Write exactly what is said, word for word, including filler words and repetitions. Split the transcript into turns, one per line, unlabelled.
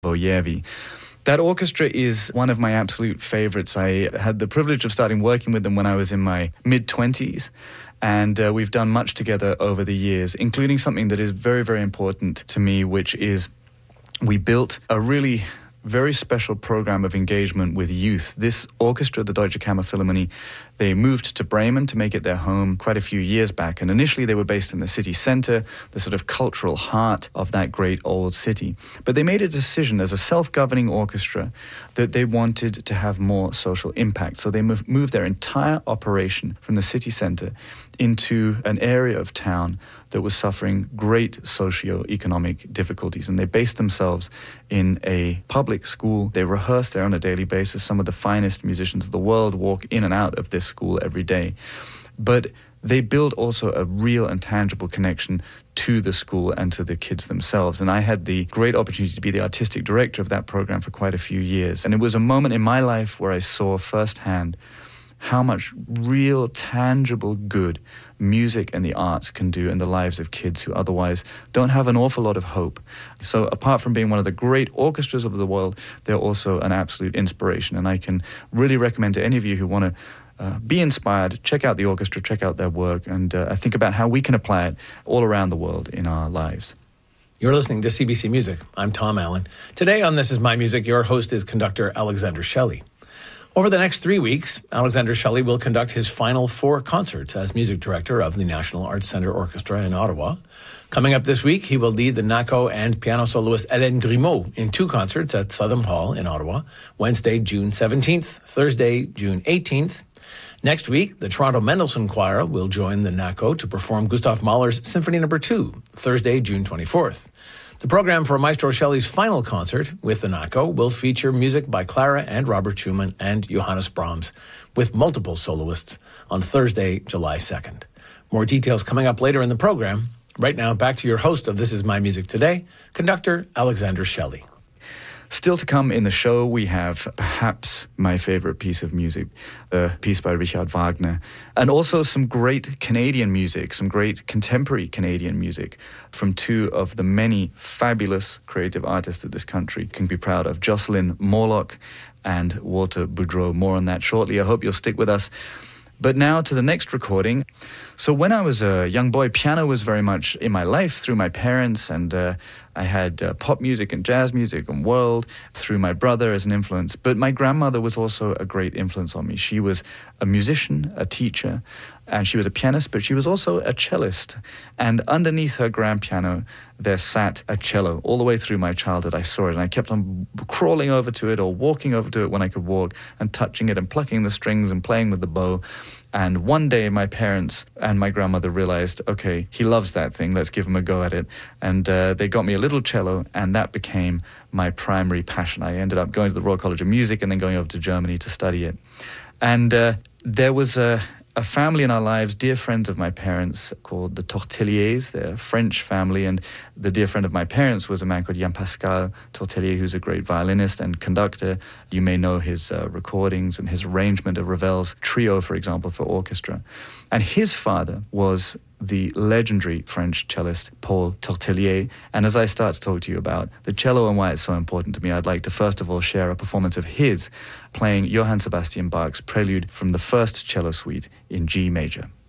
Boyevi. That orchestra is one of my absolute favorites. I had the privilege of starting working with them when I was in my mid-twenties, and uh, we've done much together over the years, including something that is very, very important to me, which is we built a really very special program of engagement with youth. This orchestra, the Deutsche Kammerphilharmonie, they moved to Bremen to make it their home quite a few years back. And initially they were based in the city center, the sort of cultural heart of that great old city. But they made a decision as a self-governing orchestra that they wanted to have more social impact. So they moved their entire operation from the city center into an area of town that was suffering great socio-economic difficulties. And they based themselves in a public school. They rehearsed there on a daily basis. Some of the finest musicians of the world walk in and out of this school every day. But they build also a real and tangible connection to the school and to the kids themselves. And I had the great opportunity to be the artistic director of that program for quite a few years. And it was a moment in my life where I saw firsthand how much real, tangible good music and the arts can do in the lives of kids who otherwise don't have an awful lot of hope. So apart from being one of the great orchestras of the world, they're also an absolute inspiration. And I can really recommend to any of you who want to uh, be inspired, check out the orchestra, check out their work, and uh, think about how we can apply it all around the world in our lives.
You're listening to C B C Music. I'm Tom Allen. Today on This Is My Music, your host is conductor Alexander Shelley. Over the next three weeks, Alexander Shelley will conduct his final four concerts as music director of the National Arts Centre Orchestra in Ottawa. Coming up this week, he will lead the Naco and piano soloist Hélène Grimaud in two concerts at Southern Hall in Ottawa, Wednesday, June seventeenth, Thursday, June eighteenth. Next week, the Toronto Mendelssohn Choir will join the Naco to perform Gustav Mahler's Symphony Number two, Thursday, June twenty-fourth. The program for Maestro Shelley's final concert with the Naco will feature music by Clara and Robert Schumann and Johannes Brahms, with multiple soloists on Thursday, July second. More details coming up later in the program. Right now, back to your host of This Is My Music Today, conductor Alexander Shelley.
Still to come in the show, we have perhaps my favorite piece of music, a piece by Richard Wagner, and also some great Canadian music, some great contemporary Canadian music from two of the many fabulous creative artists that this country can be proud of, Jocelyn Morlock and Walter Boudreau. More on that shortly. I hope you'll stick with us. But now to the next recording. So when I was a young boy, piano was very much in my life through my parents, and uh, I had uh, pop music and jazz music and world through my brother as an influence. But my grandmother was also a great influence on me. She was a musician, a teacher, and she was a pianist, but she was also a cellist. And underneath her grand piano, there sat a cello. All the way through my childhood, I saw it, and I kept on crawling over to it or walking over to it when I could walk and touching it and plucking the strings and playing with the bow. And one day my parents and my grandmother realized, okay, he loves that thing, let's give him a go at it. And uh, they got me a little cello, and that became my primary passion. I ended up going to the Royal College of Music and then going over to Germany to study it. And uh, there was a... a family in our lives, dear friends of my parents, called the Tortelliers. They're a French family, and the dear friend of my parents was a man called Jean-Pascal Tortellier, who's a great violinist and conductor. You may know his uh, recordings and his arrangement of Ravel's Trio, for example, for orchestra. And his father was the legendary French cellist Paul Tortellier. And as I start to talk to you about the cello and why it's so important to me, I'd like to first of all share a performance of his playing Johann Sebastian Bach's prelude from the first cello suite in G major.